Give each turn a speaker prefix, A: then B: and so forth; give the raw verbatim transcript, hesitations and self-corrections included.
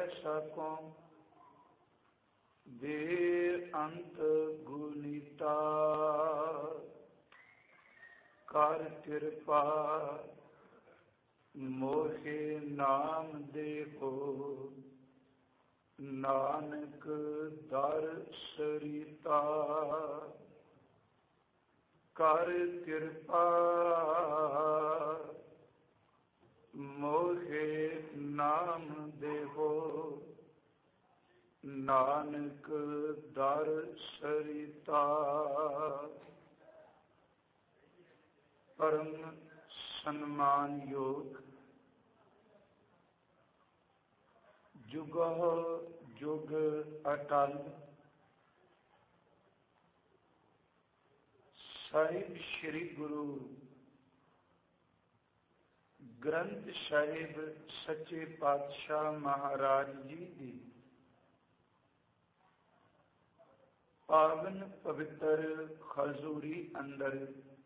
A: ਸਕੋ ਬੇਅੰਤ ਗੁਨੀਤਾ ਕਰ ਕਿਰਪਾ ਮੋਹਿ ਨਾਮ ਦੇਹੋ ਨਾਨਕ ਦਰ ਸਰੀਤਾ ਕਰ ਕਿਰਪਾ ਮੋਹਿ ਨਾਮ ਦੇਹੋ ਨਾਨਕ ਦਰ ਸਰੀਤਾ ਪਰਮ ਸਨਮਾਨਯੋਗ ਜੁਗਹੁ ਜੁਗ ਅਟਲ ਸਾਹਿਬ ਸ੍ਰੀ ਗੁਰੂ ਗ੍ਰੰਥ ਸਾਹਿਬ ਸੱਚੇ ਪਾਤਸ਼ਾਹ ਮਹਾਰਾਜ ਜੀ ਦੀ ਪਾਵਨ ਪਵਿੱਤਰ ਹਜ਼ੂਰੀ ਅੰਦਰ